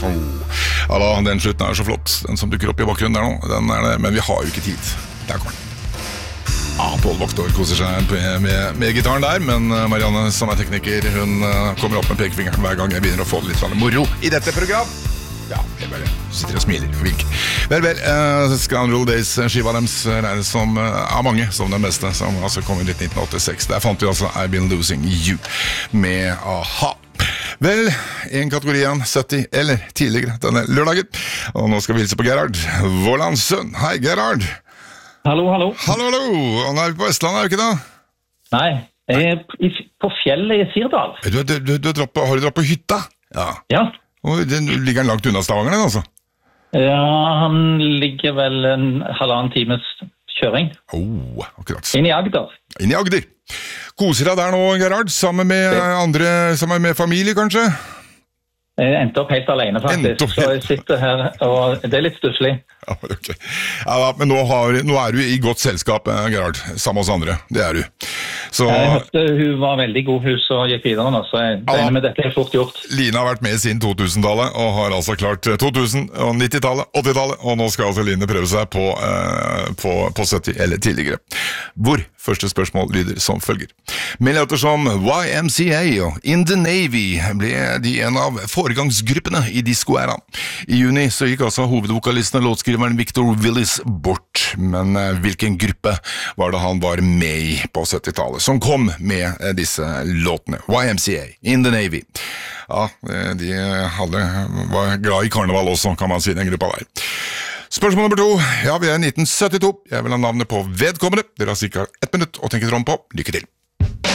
Ja da, den slutten så flott. Den som dukker opp i bakgrunnen der nå, den det, men vi har jo ikke tid. Der kommer den. Pål Voktor koser seg med gitaren der, men Marianne, som tekniker, hun kommer opp med pekefingeren hver gang jeg begynner å få det litt moro i dette program. Ja, jeg bare sitter og smiler og vinker. Vel, Scoundrel Days-skiva deres regnes som av mange som den beste, som altså kom i 1986. Der fant vi altså I've Been Losing You med A-ha. Vel, en kategori igjen, 70 eller tidligere denne lørdagen. Og nå skal vi hilse på Gerhard, Vårlands sønn. Hei, Gerhard. Hallo. Hallo. Og nå vi på Vestlandet, ikke da? Nei, jeg på fjellet i Sirdal. Har du dratt på hytta? Ja. Og den ligger langt unna Stavanger, den altså? Ja, han ligger vel en halvannen times kjøring. Akkurat. Inn i Agder. Inn i Agder. Koser deg der nå, Gerhard, sammen med familie, kanskje? Jeg endte opp helt alene, faktisk. Så jeg sitter her, og det litt stusslig. Ja, okay. Ja, men nå du i godt selskap, Gerhard, sammen hos andre. Det du. Så, jeg hørte hun var veldig god hus og gikk videre nå, så jeg regner med dette fort gjort. Line har vært med siden 2000-tallet, og har altså klart 2000- og 90-tallet, 80-tallet, og nå skal altså Line prøve seg på 70 eller tidligere. Hvor første spørsmål lyder som følger. Med låter som YMCA og In the Navy ble de en av foregangsgruppene i disco-æraen. I juni så gikk altså hovedvokalisten og låtskriveren Victor Willis bort, men hvilken gruppe var det han var med i på 70-tallet, som kom med disse låtene? YMCA, In the Navy. Ja, de var glad i karneval også, kan man si, den gruppa der. Spørsmål nummer 2. Ja, vi i 1972. Jeg vil ha navnet på vedkommende. Dere har sikkert 1 minutt å tenke dere om på. Lykke til.